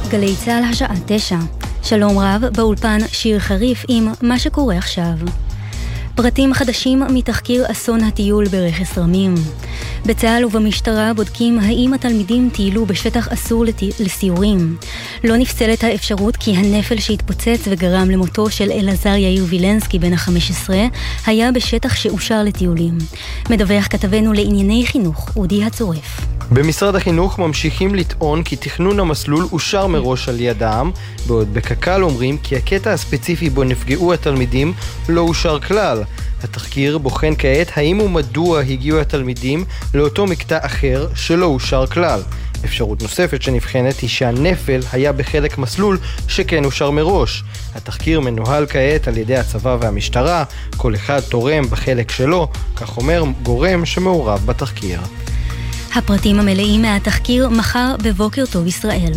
גלי צהל השעה 9. שלום רב, באולפן שיר חריף עם מה שקורה עכשיו. פרטים חדשים מתחקיר אסון הטיול ברכס רמים. בצהל ובמשטרה בודקים האם התלמידים טיילו בשטח אסור לסיורים. לא נפסלת האפשרות כי הנפל שהתפוצץ וגרם למותו של אלעזר יאיר וילנסקי בן ה-15 היה בשטח שאושר לטיולים. מדווח כתבנו לענייני חינוך, אודי הצורף. במשרד החינוך ממשיכים לטעון כי תכנון המסלול אושר מראש על ידם, בעוד בקק"ל אומרים כי הקטע הספציפי בו נפגעו התלמידים לא אושר כלל. התחקיר בוחן כעת האם ומדוע הגיעו התלמידים לאותו מקטע אחר שלא אושר כלל. אפשרות נוספת שנבחנת היא שהנפל היה בחלק מסלול שכן אושר מראש. התחקיר מנוהל כעת על ידי הצבא והמשטרה, כל אחד תורם בחלק שלו, כך אומר גורם שמעורב בתחקיר. הפרטים המלאים מהתחקיר מחר בבוקר טוב ישראל.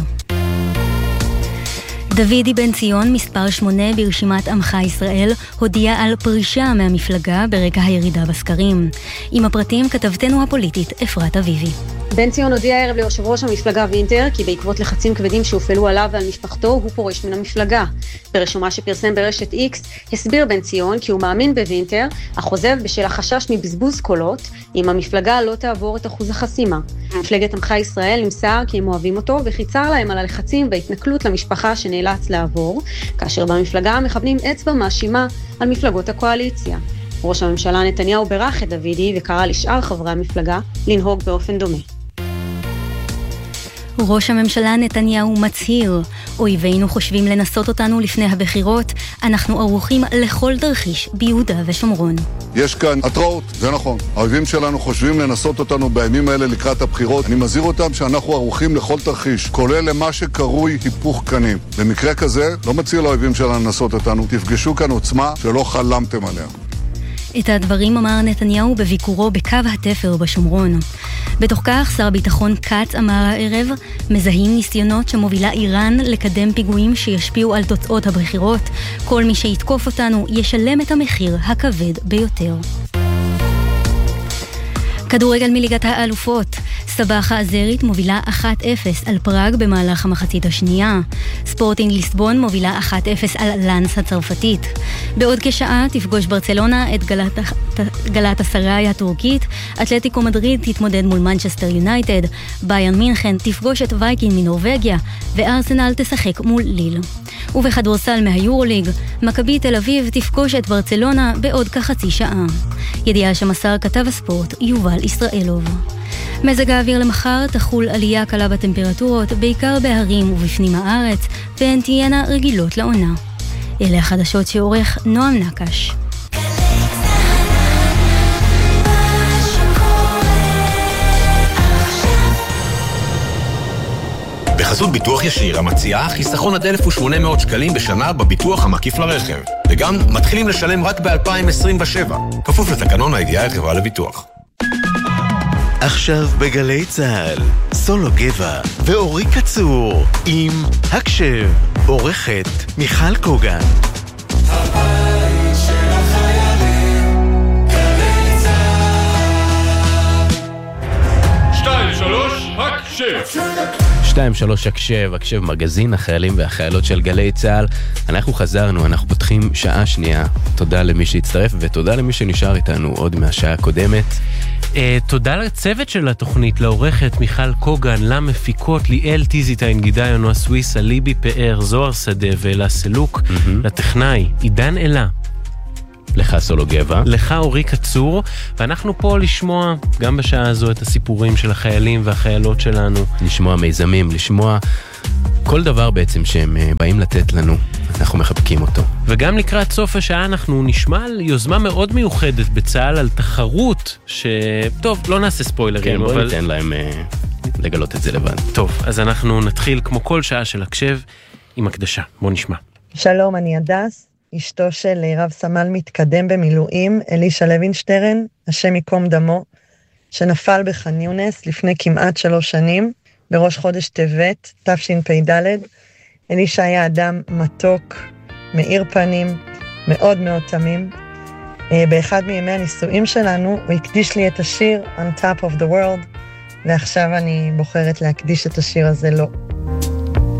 דוידי בן ציון, מספר 8 ברשימת עמך ישראל, הודיע על פרישה מהמפלגה ברקע הירידה בסקרים. עם הפרטים כתבתנו הפוליטית אפרת אביבי. בן ציון הודיע הערב ליושב ראש המפלגה וינטר כי בעקבות לחצים כבדים שהופעלו עליו ועל משפחתו הוא פורש מן המפלגה. ברשומה שפרסם ברשת X הסביר בן ציון כי הוא מאמין בוינטר, אך עוזב בשל החשש מבזבוז קולות אם המפלגה לא תעבור את אחוז החסימה. מפלגת עמך ישראל נמסר כי הם אוהבים אותו וחיצר להם על הלחצים וההתנכלות למשפחה שנאלץ לעבור, כאשר במפלגה מכוונים אצבע מאשימה על מפלגות הקואליציה. ראש הממשלה נתניהו ברך את דוידי וקרא לשאר חברי המפלגה לנהוג באופן דומה. ראש הממשלה נתניהו מצהיר, אויבינו חושבים לנסות אותנו לפני הבחירות, אנחנו ערוכים לכל תרחיש ביהודה ושומרון. יש כאן התראות, זה נכון. האויבים שלנו חושבים לנסות אותנו בימים האלה לקראת הבחירות. אני מזהיר אותם שאנחנו ערוכים לכל תרחיש, כולל למה שקרוי היפוך קנים. במקרה כזה, לא מציע לאויבים שלנו לנסות אותנו, תפגשו כאן עוצמה שלא חלמתם עליה. את הדברים אמר נתניהו בביקורו בקו התפר בשומרון. בתוך כך, שר הביטחון קץ אמר הערב, מזהים ניסיונות שמובילה איראן לקדם פיגועים שישפיעו על תוצאות הבחירות. כל מי שיתקוף אותנו ישלם את המחיר הכבד ביותר. כדורגל מליגת האלופות. סבחה הזרית מובילה 1-0 על פראג במהלך המחצית השנייה. ספורטינג ליסבון מובילה 1-0 על לנס הצרפתית. בעוד כשעה תפגוש ברצלונה את גלאטסראי הטורקית, אתלטיקו מדריד תתמודד מול מנצ'סטר יונייטד, ביירן מינכן תפגוש את וייקין מנורווגיה, וארסנל תשחק מול ליל. ובכדורסל מהיורוליג, מכבי תל אביב תפגוש את ברצלונה בעוד כחצי שעה. ידיעה שמסר כתב הספורט יובל ישראלוב. מזג האוויר למחר תחול עלייה קלה בטמפרטורות, בעיקר בהרים ובפנים הארץ, והן תהיינה רגילות לעונה. אלה החדשות שעורך נועם נקש. בחסות ביטוח ישיר המציעה חיסכון עד 1,800 שקלים בשנה בביטוח המקיף לרכב, וגם מתחילים לשלם רק ב-2027, כפוף לתקנון הידיעה חברה לביטוח. עכשיו בגלי צהל, סולו גבע ואורי קצור עם הקשב, עורכת מיכל קוגן. הבית של החיילים, גלי צהל. 2-3, הקשב. 2-3 הקשב מגזין החיילים והחיילות של גלי צהל. אנחנו חזרנו, אנחנו פותחים שעה שנייה. תודה למי שהצטרף ותודה למי שנשאר איתנו עוד מהשעה הקודמת. תודה לצוות של התוכנית, לעורכת מיכל קוגן, למפיקות ליאל טיזיטיין, גידי נועה סוויסה, ליבי פאר, זוהר שדה ואלה סלוק, לטכנאי עידן אלה. לך סולו גבע. לך אורי קצור, ואנחנו פה לשמוע גם בשעה הזו את הסיפורים של החיילים והחיילות שלנו. לשמוע מיזמים, לשמוע כל דבר בעצם שהם באים לתת לנו. אנחנו מחבקים אותו. וגם לקראת סוף השעה אנחנו נשמע על יוזמה מאוד מיוחדת בצהל, על תחרות טוב, לא נעשה ספוילרים. כן, בוא ניתן להם לגלות את זה לבד. טוב, אז אנחנו נתחיל כמו כל שעה של הקשב עם הקדשה. בוא נשמע. שלום, אני הדס, אשתו של רב סמל מתקדם במילואים, אלישע לוינשטרן, השם יקום דמו, שנפל בח'אן יונס לפני כמעט 3 שנים, בראש חודש טבת, תשפ"ד. אלישע היה אדם מתוק, מאיר פנים, מאוד מאוד תמים. באחד מימי הנישואים שלנו, הוא הקדיש לי את השיר On Top of the World, ועכשיו אני בוחרת להקדיש את השיר הזה לו.